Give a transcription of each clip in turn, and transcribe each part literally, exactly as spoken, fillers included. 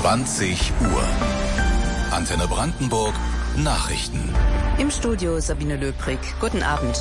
zwanzig Uhr. Antenne Brandenburg Nachrichten. Im Studio Sabine Löbrig. Guten Abend.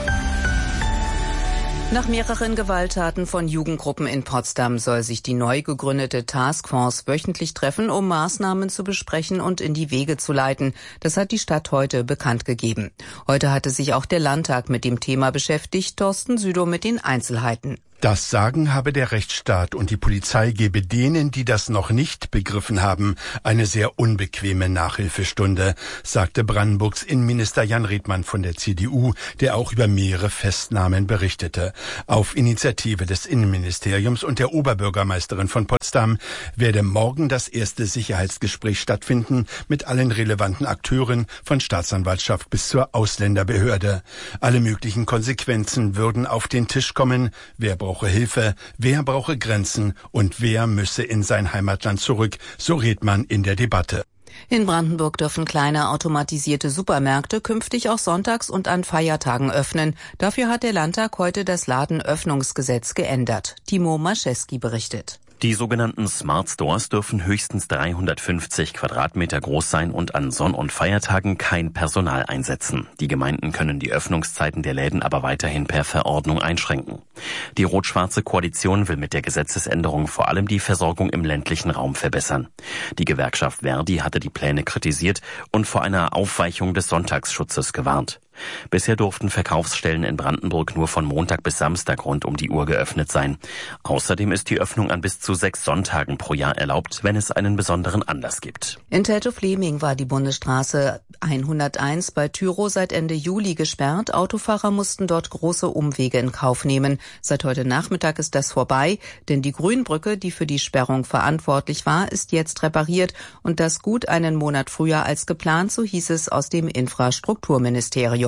Nach mehreren Gewalttaten von Jugendgruppen in Potsdam soll sich die neu gegründete Taskforce wöchentlich treffen, um Maßnahmen zu besprechen und in die Wege zu leiten. Das hat die Stadt heute bekannt gegeben. Heute hatte sich auch der Landtag mit dem Thema beschäftigt. Thorsten Südow mit den Einzelheiten. Das Sagen habe der Rechtsstaat und die Polizei gebe denen, die das noch nicht begriffen haben, eine sehr unbequeme Nachhilfestunde, sagte Brandenburgs Innenminister Jan Redmann von der C D U, der auch über mehrere Festnahmen berichtete. Auf Initiative des Innenministeriums und der Oberbürgermeisterin von Potsdam werde morgen das erste Sicherheitsgespräch stattfinden mit allen relevanten Akteuren, von Staatsanwaltschaft bis zur Ausländerbehörde. Alle möglichen Konsequenzen würden auf den Tisch kommen. Wer brauche Hilfe, wer brauche Grenzen und wer müsse in sein Heimatland zurück, so Redmann in der Debatte. In Brandenburg dürfen kleine automatisierte Supermärkte künftig auch sonntags und an Feiertagen öffnen. Dafür hat der Landtag heute das Ladenöffnungsgesetz geändert. Timo Maschewski berichtet. Die sogenannten Smart Stores dürfen höchstens dreihundertfünfzig Quadratmeter groß sein und an Sonn- und Feiertagen kein Personal einsetzen. Die Gemeinden können die Öffnungszeiten der Läden aber weiterhin per Verordnung einschränken. Die rot-schwarze Koalition will mit der Gesetzesänderung vor allem die Versorgung im ländlichen Raum verbessern. Die Gewerkschaft Verdi hatte die Pläne kritisiert und vor einer Aufweichung des Sonntagsschutzes gewarnt. Bisher durften Verkaufsstellen in Brandenburg nur von Montag bis Samstag rund um die Uhr geöffnet sein. Außerdem ist die Öffnung an bis zu sechs Sonntagen pro Jahr erlaubt, wenn es einen besonderen Anlass gibt. In Teltow-Fleming war die Bundesstraße hunderteins bei Tyrow seit Ende Juli gesperrt. Autofahrer mussten dort große Umwege in Kauf nehmen. Seit heute Nachmittag ist das vorbei, denn die Grünbrücke, die für die Sperrung verantwortlich war, ist jetzt repariert und das gut einen Monat früher als geplant, so hieß es aus dem Infrastrukturministerium.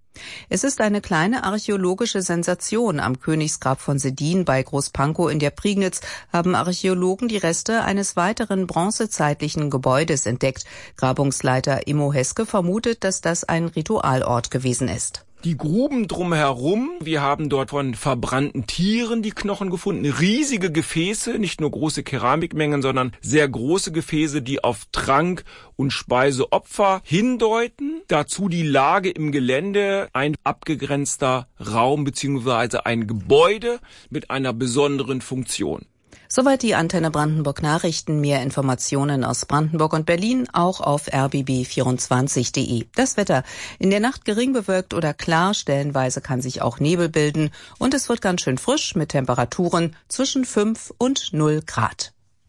Es ist eine kleine archäologische Sensation. Am Königsgrab von Sedin bei Großpankow in der Prignitz haben Archäologen die Reste eines weiteren bronzezeitlichen Gebäudes entdeckt. Grabungsleiter Immo Heske vermutet, dass das ein Ritualort gewesen ist. Die Gruben drumherum, wir haben dort von verbrannten Tieren die Knochen gefunden, riesige Gefäße, nicht nur große Keramikmengen, sondern sehr große Gefäße, die auf Trank- und Speiseopfer hindeuten. Dazu die Lage im Gelände, ein abgegrenzter Raum bzw. ein Gebäude mit einer besonderen Funktion. Soweit die Antenne Brandenburg Nachrichten. Mehr Informationen aus Brandenburg und Berlin auch auf r b b vierundzwanzig punkt d e. Das Wetter. In der Nacht gering bewölkt oder klar, stellenweise kann sich auch Nebel bilden und es wird ganz schön frisch mit Temperaturen zwischen fünf und null Grad.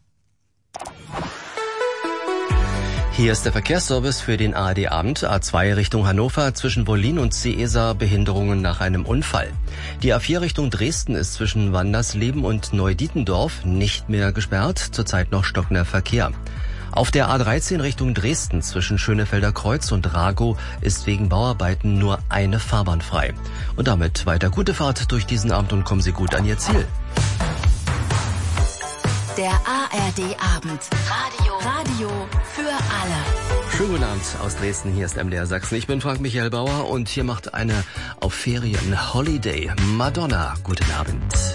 Hier ist der Verkehrsservice für den A R D-Abend. A zwei Richtung Hannover, zwischen Bollin und Seeser Behinderungen nach einem Unfall. Die A vier Richtung Dresden ist zwischen Wandersleben und Neudietendorf nicht mehr gesperrt, zurzeit noch stockender Verkehr. Auf der A dreizehn Richtung Dresden zwischen Schönefelder Kreuz und Ragow ist wegen Bauarbeiten nur eine Fahrbahn frei. Und damit weiter gute Fahrt durch diesen Abend und kommen Sie gut an Ihr Ziel. Der A R D-Abend. Radio. Radio für alle. Schönen guten Abend aus Dresden. Hier ist M D R Sachsen. Ich bin Frank Michael Bauer und hier macht eine auf Ferien Holiday Madonna. Guten Abend.